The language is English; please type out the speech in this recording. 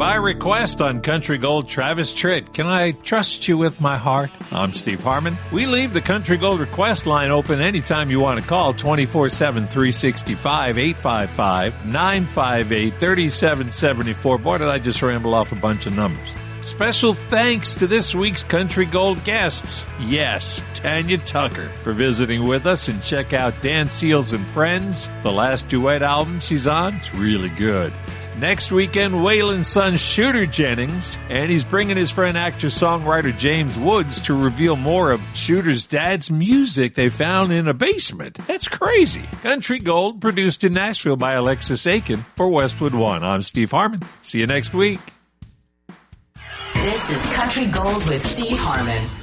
By request on Country Gold, Travis Tritt, Can I Trust You With My Heart? I'm Steve Harmon. We leave the Country Gold request line open anytime you want to call, 24/7, 365, 855-958-3774. Boy, did I just ramble off a bunch of numbers. Special thanks to this week's Country Gold guests. Yes, Tanya Tucker for visiting with us, and check out Dan Seals and Friends. The last duet album she's on, it's really good. Next weekend, Waylon's son Shooter Jennings, and he's bringing his friend actor-songwriter James Woods to reveal more of Shooter's dad's music they found in a basement. That's crazy. Country Gold, produced in Nashville by Alexis Aiken for Westwood One. I'm Steve Harmon. See you next week. This is Country Gold with Steve Harmon.